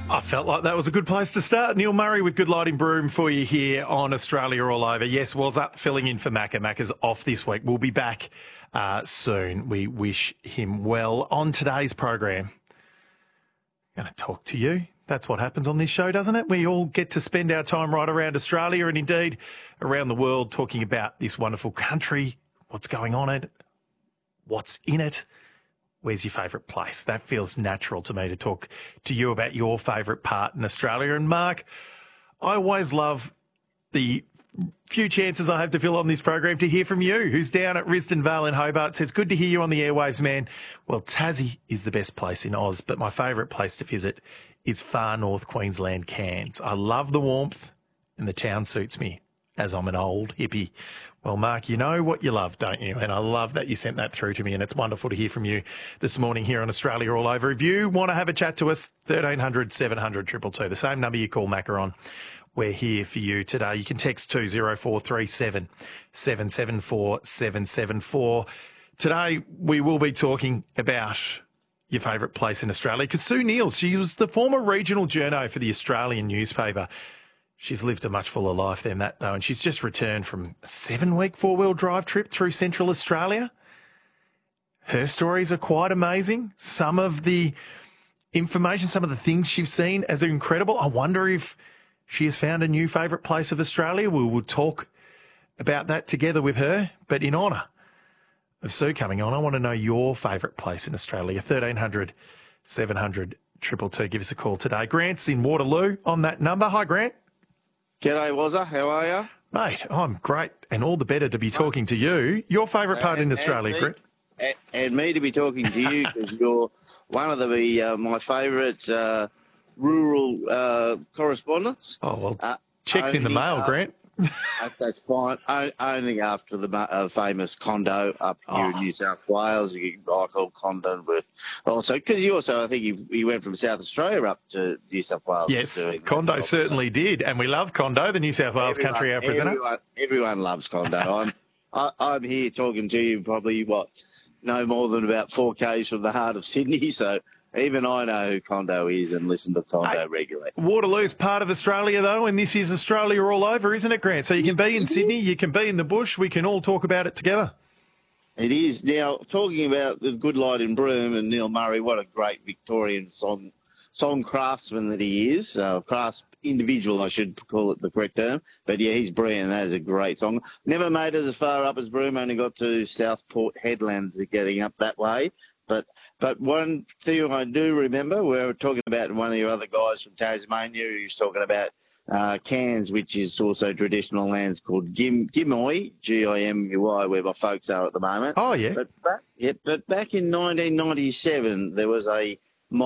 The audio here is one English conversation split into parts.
I felt like that was a good place to start. Neil Murray with Good Lighting Broome for you here on Australia All Over. Yes, was up filling in for Macca. Macca's off this week. We'll be back soon. We wish him well. On today's program, I'm going to talk to you. That's what happens on this show, doesn't it? We all get to spend our time right around Australia and indeed around the world talking about this wonderful country, what's going on in it, what's in it. Where's your favourite place? That feels natural to me to talk to you about your favourite part in Australia. And Mark, I always love the few chances I have to fill on this program to hear from you, who's down at Risdon Vale in Hobart. Says, good to hear you on the airwaves, man. Well, Tassie is the best place in Oz, but my favourite place to visit is far north Queensland, Cairns. I love the warmth and the town suits me as I'm an old hippie. Well, Mark, you know what you love, don't you? And I love that you sent that through to me, and it's wonderful to hear from you this morning here on Australia All Over. If you want to have a chat to us, 1300 700 222, the same number you call Macca on. We're here for you today. You can text 20437 774 774. Today, we will be talking about your favourite place in Australia, because Sue Neal, she was the former regional journo for the Australian newspaper. She's lived a much fuller life than that, though, and she's just returned from a 7-week four-wheel drive trip through Central Australia. Her stories are quite amazing. Some of the information, some of the things she's seen is incredible. I wonder if she has found a new favourite place of Australia. We will talk about that together with her. But in honour of Sue coming on, I want to know your favourite place in Australia. 1300 700 222. Give us a call today. Grant's in Waterloo on that number. Hi, Grant. G'day, Wazza. How are you? Mate, I'm great, and all the better to be talking to you. Your favourite part in Australia, Grant? And me to be talking to you, because you're one of my favourite rural correspondents. Oh, well, check's in the mail, Grant. That's fine. Only after the famous condo up here in New South Wales, Michael Condon, with also because I think you went from South Australia up to New South Wales. Yes, Condo certainly did, and we love Condo, the New South Wales country our presenter. Everyone loves Condo. I'm here talking to you probably no more than about 4 k's from the heart of Sydney, so. Even I know who Condo is and listen to Condo regularly. Waterloo's part of Australia, though, and this is Australia All Over, isn't it, Grant? So you can be in Sydney, you can be in the bush, we can all talk about it together. It is. Now, talking about the Good Lighting Broome and Neil Murray, what a great Victorian song craftsman that he is. Crafts individual, I should call it the correct term. But, yeah, he's brilliant. That is a great song. Never made it as far up as Broome, only got to Southport Headlands getting up that way. But one thing I do remember, we were talking about one of your other guys from Tasmania, who was talking about Cairns, which is also traditional lands called Gimui, Gimui, where my folks are at the moment. Oh, yeah. But back in 1997, there was a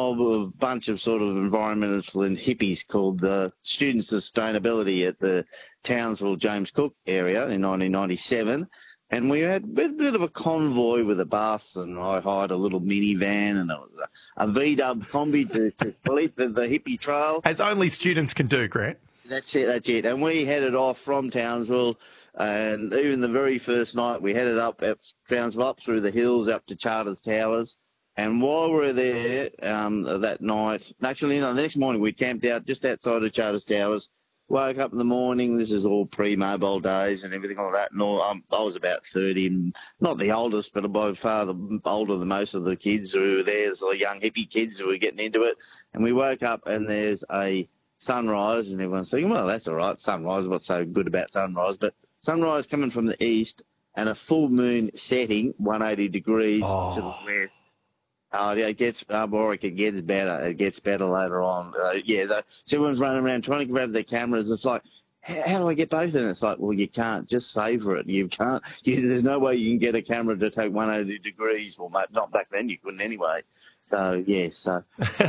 bunch of sort of environmental and hippies called the Student Sustainability at the Townsville James Cook area in 1997. And we had a bit of a convoy with a bus, and I hired a little minivan, and it was a V-dub combi to complete the hippie trail. As only students can do, Grant. That's it. And we headed off from Townsville, and even the very first night we headed up Townsville, up through the hills, up to Charters Towers. And while we were there that night, actually, the next morning we camped out just outside of Charters Towers. Woke up in the morning, this is all pre-mobile days and everything like that. And I was about 30, not the oldest, but by far older than most of the kids who were there. The young hippie kids who were getting into it. And we woke up and there's a sunrise, and everyone's thinking, well, that's all right, sunrise, what's so good about sunrise? But sunrise coming from the east and a full moon setting, 180 degrees to the west. Oh, yeah, it gets better. It gets better later on. So everyone's running around trying to grab their cameras. It's like, how do I get both? And it's like, well, you can't. Just savor it. You can't. There's no way you can get a camera to take 180 degrees. Well, not back then. You couldn't anyway. So, yeah. So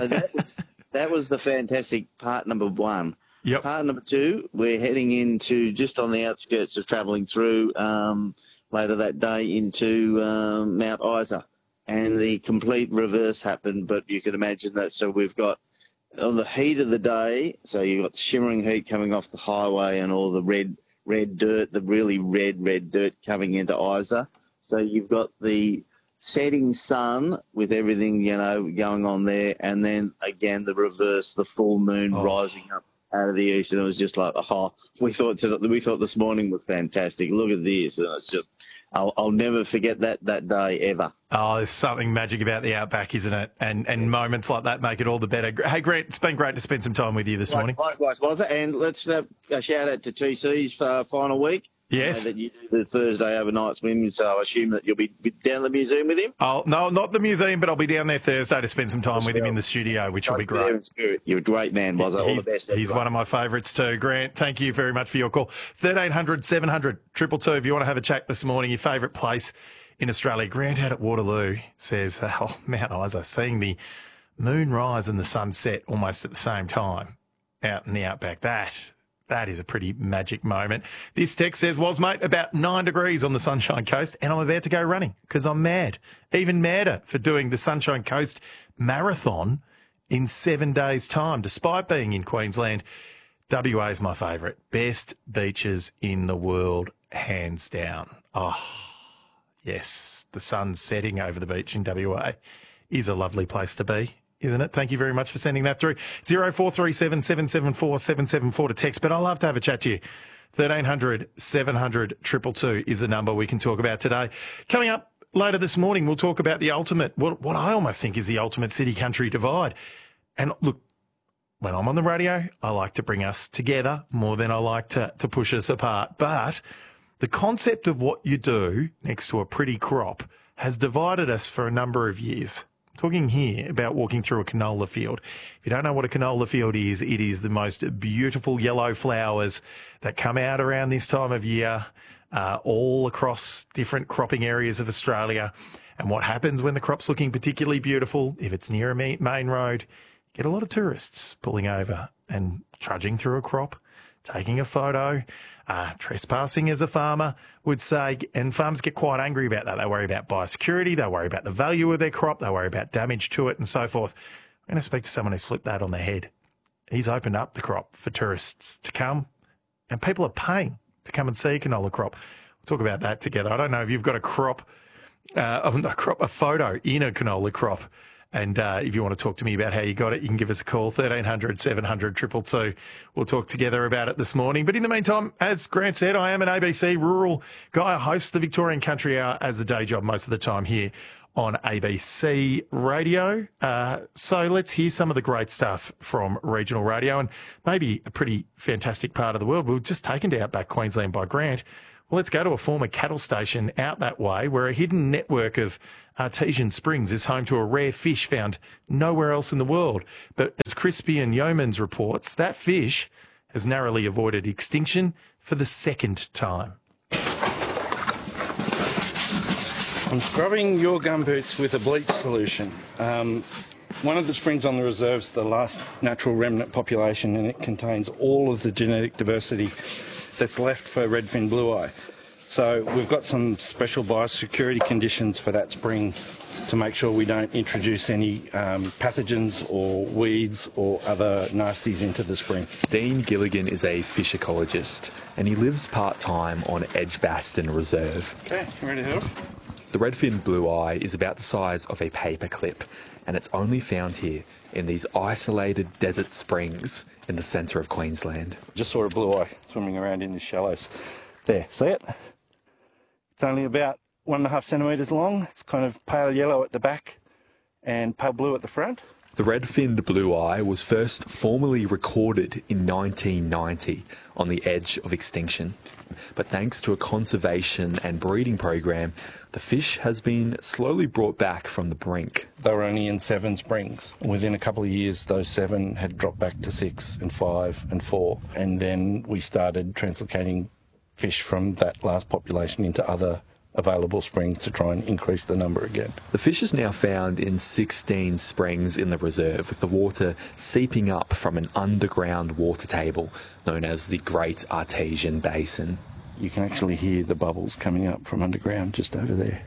that was the fantastic part number one. Yep. Part number two, we're heading into just on the outskirts of travelling through later that day into Mount Isa. And the complete reverse happened, but you can imagine that. So we've got on the heat of the day, so you've got the shimmering heat coming off the highway and all the red dirt, the really red dirt coming into Isa. So you've got the setting sun with everything, going on there, and then again the reverse, the full moon rising up out of the east, and it was just like, we thought this morning was fantastic. Look at this, and it's just, I'll never forget that day ever. Oh, there's something magic about the outback, isn't it? And moments like that make it all the better. Hey, Grant, it's been great to spend some time with you this morning. Likewise, was it? And let's have a shout out to TC's final week. Yes. That you do the Thursday overnight swim, so I assume that you'll be down at the museum with him? Oh, no, not the museum, but I'll be down there Thursday to spend some time with him in the studio, which will be great. There in spirit. You're a great man, was it? All the best. He's one of my favourites too. Grant, thank you very much for your call. 1300 700 222 if you want to have a chat this morning, your favourite place in Australia. Grant out at Waterloo says, Mount Isa, seeing the moon rise and the sun set almost at the same time out in the outback. That is a pretty magic moment. This text says, mate, about 9 degrees on the Sunshine Coast, and I'm about to go running because I'm mad. Even madder for doing the Sunshine Coast Marathon in 7 days' time, despite being in Queensland. WA is my favourite. Best beaches in the world, hands down. Oh, yes, the sun setting over the beach in WA is a lovely place to be, isn't it? Thank you very much for sending that through. 0437 774 774 to text, but I'll love to have a chat to you. 1300 700 222 is the number we can talk about today. Coming up later this morning, we'll talk about the ultimate, what I almost think is the ultimate city-country divide. And look, when I'm on the radio, I like to bring us together more than I like to push us apart. But the concept of what you do next to a pretty crop has divided us for a number of years. Talking here about walking through a canola field. If you don't know what a canola field is, it is the most beautiful yellow flowers that come out around this time of year, all across different cropping areas of Australia. And what happens when the crop's looking particularly beautiful, if it's near a main road, you get a lot of tourists pulling over and trudging through a crop, taking a photo, trespassing, as a farmer would say, and farmers get quite angry about that. They worry about biosecurity, they worry about the value of their crop, they worry about damage to it and so forth. I'm going to speak to someone who's flipped that on their head. He's opened up the crop for tourists to come, and people are paying to come and see a canola crop. We'll talk about that together. I don't know if you've got a photo in a canola crop. And if you want to talk to me about how you got it, you can give us a call, 1300 700 222. We'll talk together about it this morning. But in the meantime, as Grant said, I am an ABC rural guy. I host the Victorian Country Hour as a day job most of the time here on ABC Radio. So let's hear some of the great stuff from regional radio and maybe a pretty fantastic part of the world. We were just taken to Outback Queensland by Grant. Well, let's go to a former cattle station out that way where a hidden network of artesian springs is home to a rare fish found nowhere else in the world. But as Crispian Yeomans reports, that fish has narrowly avoided extinction for the second time. I'm scrubbing your gumboots with a bleach solution. One of the springs on the reserve's the last natural remnant population, and it contains all of the genetic diversity that's left for redfin blueye. So we've got some special biosecurity conditions for that spring to make sure we don't introduce any pathogens or weeds or other nasties into the spring. Dean Gilligan is a fish ecologist, and he lives part-time on Edgbaston Reserve. Okay, you ready to help? The redfin blueye is about the size of a paperclip, and it's only found here in these isolated desert springs in the centre of Queensland. Just saw a blueye swimming around in the shallows. There, see it? It's only about 1.5 centimetres long. It's kind of pale yellow at the back and pale blue at the front. The red-finned blueye was first formally recorded in 1990 on the edge of extinction. But thanks to a conservation and breeding program, the fish has been slowly brought back from the brink. They were only in 7 springs. Within a couple of years, those 7 had dropped back to 6 and 5 and 4. And then we started translocating fish from that last population into other available springs to try and increase the number again. The fish is now found in 16 springs in the reserve, with the water seeping up from an underground water table known as the Great Artesian Basin. You can actually hear the bubbles coming up from underground just over there.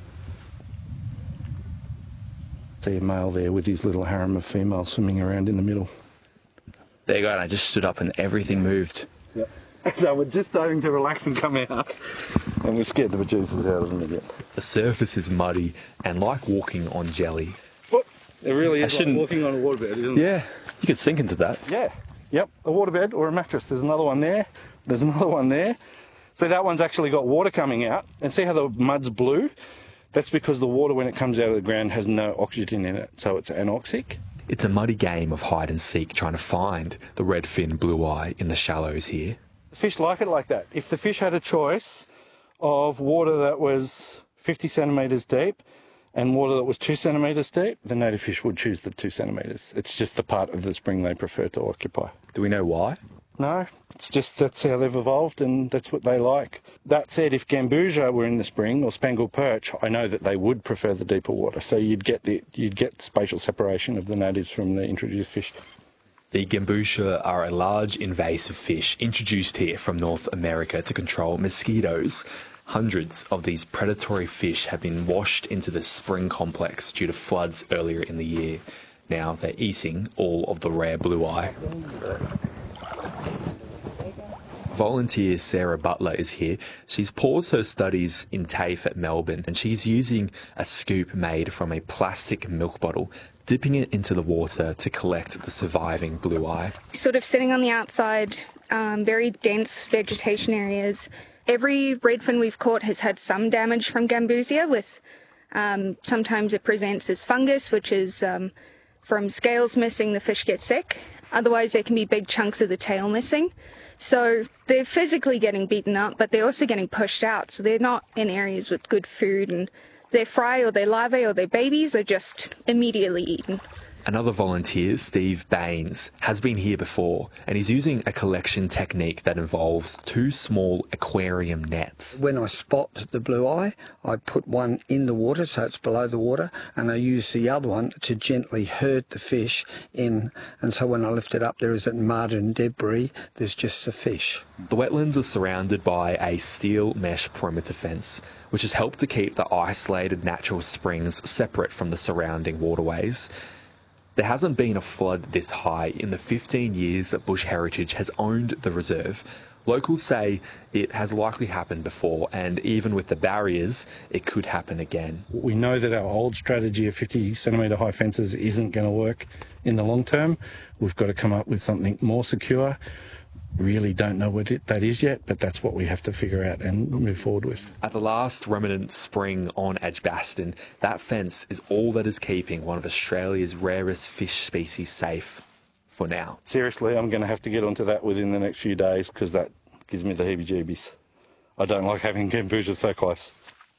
See a male there with his little harem of females swimming around in the middle. There you go, and I just stood up and everything moved. Yep. They were just starting to relax and come out, and we scared the producers out of them again. The surface is muddy and like walking on jelly. Whoop. It really is like walking on a waterbed, isn't it? Yeah, you could sink into that. Yeah. Yep, a waterbed or a mattress. There's another one there. There's another one there. So that one's actually got water coming out. And see how the mud's blue? That's because the water, when it comes out of the ground, has no oxygen in it, so it's anoxic. It's a muddy game of hide and seek trying to find the redfin blue eye in the shallows here. The fish like it like that. If the fish had a choice of water that was 50 centimetres deep and water that was 2 centimetres deep, the native fish would choose the 2 centimetres. It's just the part of the spring they prefer to occupy. Do we know why? No, it's just that's how they've evolved and that's what they like. That said, if Gambusia were in the spring or spangled perch, I know that they would prefer the deeper water. So you'd get spatial separation of the natives from the introduced fish. The Gambusia are a large invasive fish introduced here from North America to control mosquitoes. Hundreds of these predatory fish have been washed into the spring complex due to floods earlier in the year. Now they're eating all of the rare blue eye. Volunteer Sarah Butler is here. She's paused her studies in TAFE at Melbourne and she's using a scoop made from a plastic milk bottle, dipping it into the water to collect the surviving blue eye. Sort of sitting on the outside, very dense vegetation areas. Every redfin we've caught has had some damage from Gambusia with sometimes it presents as fungus, which is from scales missing, the fish get sick. Otherwise, there can be big chunks of the tail missing. So they're physically getting beaten up, but they're also getting pushed out. So they're not in areas with good food, and their fry or their larvae or their babies are just immediately eaten. Another volunteer, Steve Baines, has been here before and he's using a collection technique that involves 2 small aquarium nets. When I spot the blue eye, I put one in the water so it's below the water, and I use the other one to gently herd the fish in, and so when I lift it up there isn't mud and debris, there's just the fish. The wetlands are surrounded by a steel mesh perimeter fence, which has helped to keep the isolated natural springs separate from the surrounding waterways. There hasn't been a flood this high in the 15 years that Bush Heritage has owned the reserve. Locals say it has likely happened before, and even with the barriers, it could happen again. We know that our old strategy of 50 centimetre high fences isn't going to work in the long term. We've got to come up with something more secure. Really don't know what that is yet, but that's what we have to figure out and move forward with. At the last remnant spring on Edgbaston, that fence is all that is keeping one of Australia's rarest fish species safe for now. Seriously, I'm going to have to get onto that within the next few days because that gives me the heebie-jeebies. I don't like having Gambusia so close.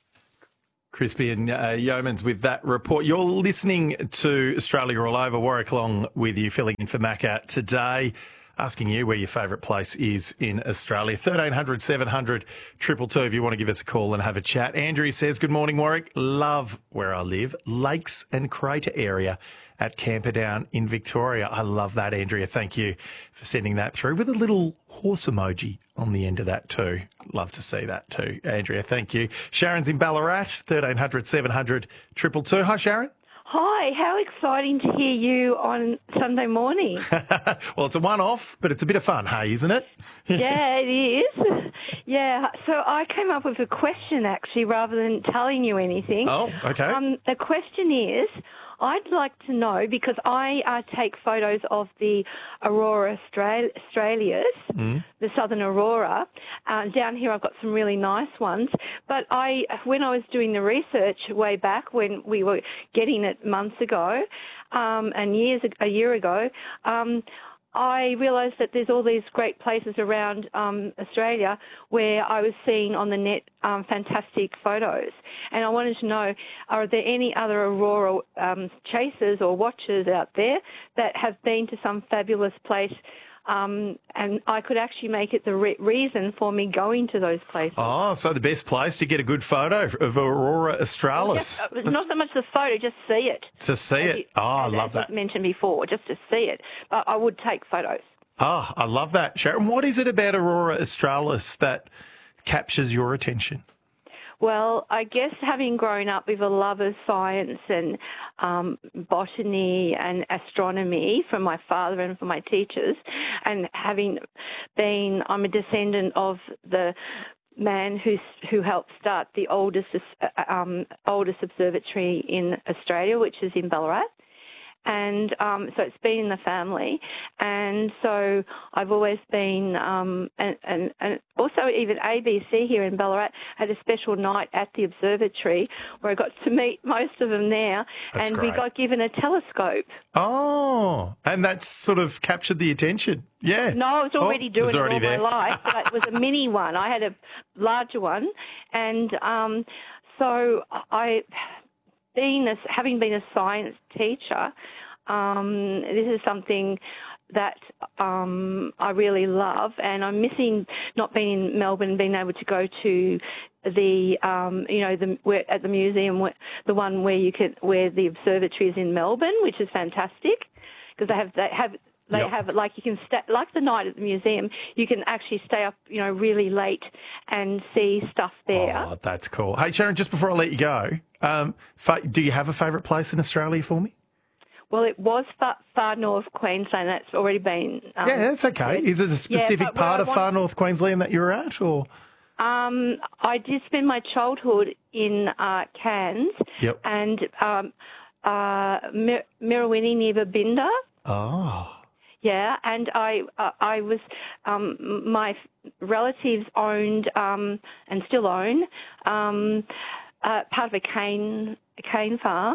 Crispy and Yeomans with that report. You're listening to Australia All Over. Warwick Long with you, filling in for Macca today. Asking you where your favourite place is in Australia. 1300 700 222 if you want to give us a call and have a chat. Andrew says, good morning, Warwick. Love where I live. Lakes and crater area at Camperdown in Victoria. I love that, Andrea. Thank you for sending that through with a little horse emoji on the end of that too. Love to see that too, Andrea. Thank you. Sharon's in Ballarat. 1300 700 222. Hi, Sharon. Hi, how exciting to hear you on Sunday morning. Well, it's a one-off, but it's a bit of fun, hey, isn't it? Yeah, it is. Yeah, so I came up with a question, actually, rather than telling you anything. Oh, okay. The question is, I'd like to know, because I take photos of the Aurora Australias, the Southern Aurora. Down here I've got some really nice ones. But when I was doing the research way back when we were getting it months ago and a year ago, I realised that there's all these great places around Australia where I was seeing on the net fantastic photos. And I wanted to know, are there any other aurora chasers or watchers out there that have been to some fabulous place? And I could actually make it the reason for me going to those places. Oh, so the best place to get a good photo of Aurora Australis. Not so much the photo, just see it. To see it. Oh, I love that. As mentioned before, just to see it. But I would take photos. Oh, I love that, Sharon. What is it about Aurora Australis that captures your attention? Well, I guess having grown up with a love of science and botany and astronomy from my father and from my teachers, and I'm a descendant of the man who helped start the oldest observatory in Australia, which is in Ballarat. And so it's been in the family, and so I've always been, and also even ABC here in Ballarat had a special night at the observatory where I got to meet most of them there, That's and great. we got given a telescope. Oh, and that's sort of captured the attention. Yeah. No, I was already doing it's already it all there. my life, but it was a mini one. I had a larger one, and so having been a science teacher, this is something that I really love, and I'm missing not being in Melbourne, being able to go to the at the museum, the one where the observatory is in Melbourne, which is fantastic because they have like you can like the night at the museum, you can actually stay up really late and see stuff there. Oh, that's cool. Hey, Sharon, just before I let you go, do you have a favourite place in Australia for me? Well, it was far north Queensland. That's already been. Yeah, that's okay. Is it a specific part of far north Queensland that you're at, or? I did spend my childhood in Cairns. Yep. And Mirrawinny near Babinda. Oh. Yeah, and I was my relatives owned and still own part of a cane farm,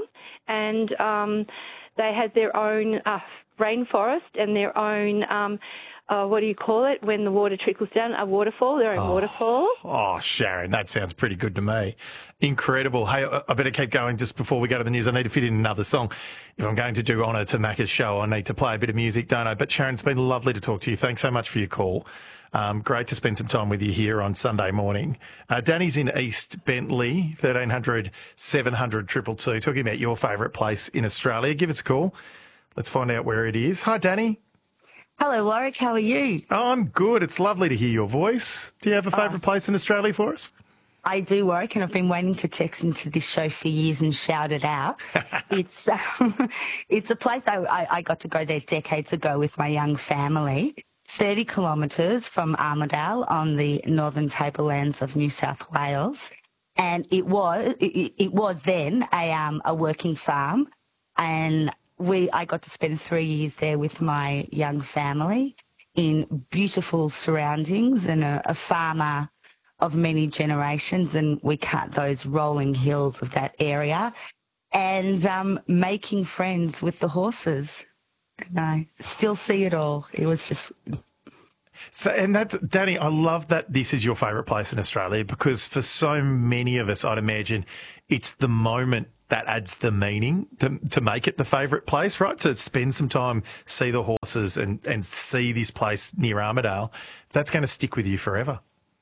and they had their own rainforest and their own what do you call it when the water trickles down? A waterfall, their own waterfall. Oh, Sharon, that sounds pretty good to me. Incredible. Hey, I better keep going just before we go to the news. I need to fit in another song. If I'm going to do honour to Macca's show, I need to play a bit of music, don't I? But Sharon, it's been lovely to talk to you. Thanks so much for your call. Great to spend some time with you here on Sunday morning. Danny's in East Bentley, 1300 700 222, talking about your favourite place in Australia. Give us a call. Let's find out where it is. Hi, Danny. Hello, Warwick. How are you? Oh, I'm good. It's lovely to hear your voice. Do you have a favourite place in Australia for us? I do, Warwick, and I've been waiting to text into this show for years and shout it out. It's a place I got to go there decades ago with my young family, 30 kilometres from Armidale on the northern tablelands of New South Wales. And it was then a working farm, and I got to spend 3 years there with my young family in beautiful surroundings and a farmer of many generations, and we cut those rolling hills of that area and making friends with the horses. And I still see it all. It was just... So, and that's, Danny, I love that this is your favourite place in Australia, because for so many of us, I'd imagine it's the moment that adds the meaning to make it the favourite place, right? To spend some time, see the horses and see this place near Armidale. That's going to stick with you forever.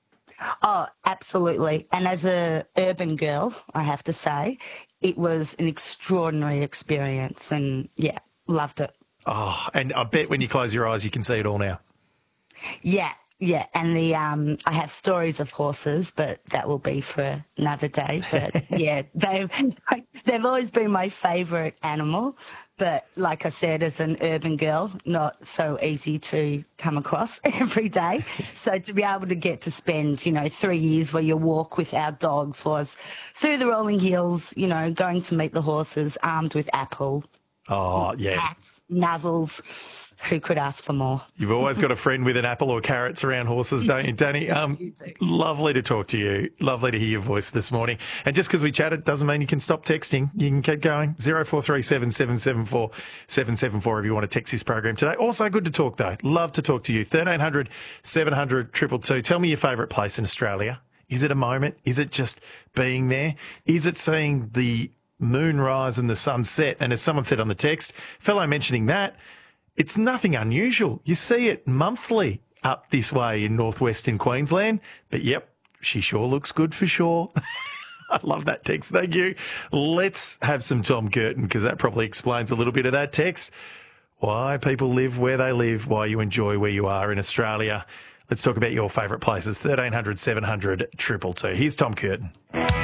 Oh, absolutely. And as a urban girl, I have to say, it was an extraordinary experience, and yeah, loved it. Oh, and I bet when you close your eyes, you can see it all now. Yeah. And I have stories of horses, but that will be for another day. But yeah, they've always been my favourite animal. But like I said, as an urban girl, not so easy to come across every day. So to be able to get to spend, 3 years where your walk with our dogs was through the rolling hills, going to meet the horses armed with apple. Oh, yeah. Hats, nuzzles. Who could ask for more? You've always got a friend with an apple or carrots around horses, don't you, Danny? Lovely to talk to you. Lovely to hear your voice this morning. And just because we chatted doesn't mean you can stop texting. You can keep going. 0437 774 774 if you want to text this program today. Also good to talk, though. Love to talk to you. 1300 700 222. Tell me your favourite place in Australia. Is it a moment? Is it just being there? Is it seeing the moon rise and the sun set? And as someone said on the text, fellow mentioning that, it's nothing unusual. You see it monthly up this way in northwestern Queensland. But yep, she sure looks good for sure. I love that text. Thank you. Let's have some Tom Curtin, because that probably explains a little bit of that text. Why people live where they live, why you enjoy where you are in Australia. Let's talk about your favourite places. 1300 700 222. Here's Tom Curtin.